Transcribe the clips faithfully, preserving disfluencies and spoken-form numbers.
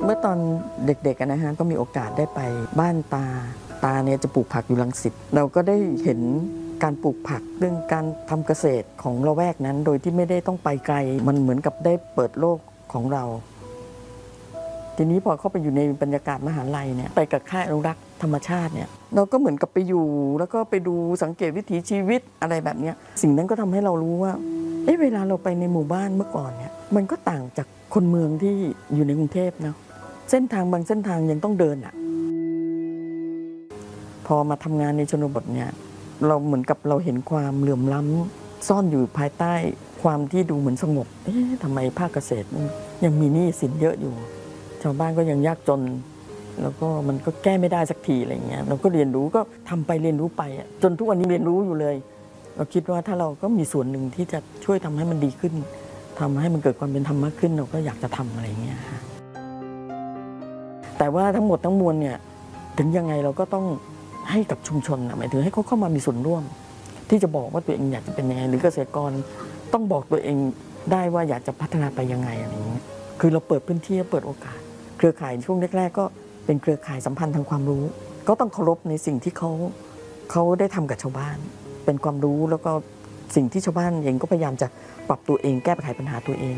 เมื่อตอนเด็กๆนะฮะก็มีโอกาสได้ไปบ้านตาตาเนี่ยจะปลูกผักอยู่รังสิตเราก็ได้เห็นการปลูกผักเรื่องการทำเกษตรของละแวกนั้นโดยที่ไม่ได้ต้องไปไกลมันเหมือนกับได้เปิดโลกของเราทีนี้พอเข้าไปอยู่ในบรรยากาศมหาลัยเนี่ยไปกับค่ายอนุรักษ์ธรรมชาติเนี่ยเราก็เหมือนกับไปอยู่แล้วก็ไปดูสังเกตวิถีชีวิตอะไรแบบนี้สิ่งนั้นก็ทำให้เรารู้ว่าเอ๊ะเวลาเราไปในหมู่บ้านเมื่อก่อนเนี่ยมันก็ต่างจากคนเมืองที่อยู่ในกรุงเทพเนาะเส้นทางบางเส้นทางยังต้องเดินอะพอมาทำงานในชนบทเนี่ยเราเหมือนกับเราเห็นความเหลื่อมล้ำซ่อนอยู่ภายใต้ความที่ดูเหมือนสงบเอ๊ะทำไมภาคเกษตรยังมีหนี้สินเยอะอยู่ชาวบ้านก็ยังยากจนแล้วก็มันก็แก้ไม่ได้สักทีอะไรเงี้ยเราก็เรียนรู้ก็ทำไปเรียนรู้ไปจนทุกวันนี้เรียนรู้อยู่เลยเราคิดว่าถ้าเราก็มีส่วนหนึ่งที่จะช่วยทำให้มันดีขึ้นทำให้มันเกิดความเป็นธรรมมากขึ้นเราก็อยากจะทำอะไรเงี้ยแต่ว่าทั้งหมดทั้งมวลเนี่ยถึงยังไงเราก็ต้องให้กับชุมชนหมายถึงให้เขาเข้ามามีส่วนร่วมที่จะบอกว่าตัวเองอยากจะเป็นยังไงหรือเกษตรกรต้องบอกตัวเองได้ว่าอยากจะพัฒนาไปยังไงอะไรเงี้ยคือเราเปิดพื้นที่เปิดโอกาสเครือข่ายช่วงแรกๆก็เป็นเครือข่ายสัมพันธ์ทางความรู้ก็ต้องเคารพในสิ่งที่เขาเขาได้ทำกับชาวบ้านเป็นความรู้แล้วก็สิ่งที่ชาวบ้านเองก็พยายามจะปรับตัวเองแก้ไขปัญหาตัวเอง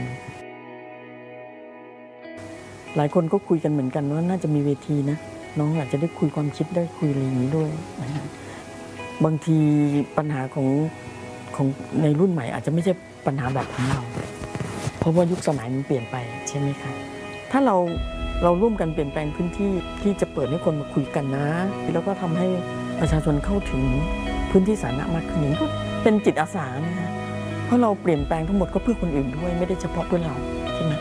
หลายคนก็คุยกันเหมือนกันว่าน่าจะมีเวทีนะน้องอาจจะได้คุยความคิดได้คุยอะไรอย่างนี้ด้วยนะฮะบางทีปัญหาของของในรุ่นใหม่อาจจะไม่ใช่ปัญหาแบบของเราเพราะว่ายุคสมัยมันเปลี่ยนไปใช่ไหมคะถ้าเราเราร่วมกันเปลี่ยนแปลงพื้นที่ที่จะเปิดให้คนมาคุยกันนะแล้วก็ทำให้ประชาชนเข้าถึงพื้นที่สาธารณะมากขึ้นนี่ก็เป็นจิตอาสานะฮะเพราะเราเปลี่ยนแปลงทั้งหมดก็เพื่อคนอื่นด้วยไม่ได้เฉพาะเพื่อเราใช่ไหม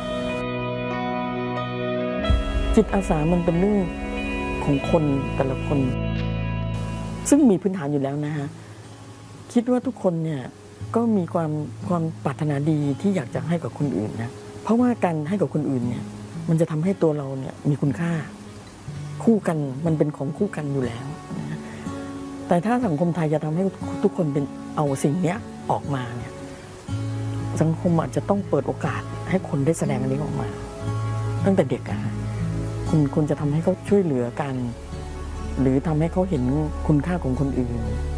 จิตอาสามันเป็นเรื่องของคนแต่ละคนซึ่งมีพื้นฐานอยู่แล้วนะฮะคิดว่าทุกคนเนี่ยก็มีความความปรารถนาดีที่อยากจะให้กับคนอื่นนะเพราะว่าการให้กับคนอื่นเนี่ยมันจะทำให้ตัวเราเนี่ยมีคุณค่าคู่กันมันเป็นของคู่กันอยู่แล้วนะแต่ถ้าสังคมไทยจะทำให้ทุกคนเป็นเอาสิ่งนี้ออกมาเนี่ยสังคมอาจจะต้องเปิดโอกาสให้คนได้แสดงอันนี้ออกมาตั้งแต่เด็กอะคุณคุณจะทำให้เขาช่วยเหลือกันหรือทำให้เขาเห็นคุณค่าของคนอื่น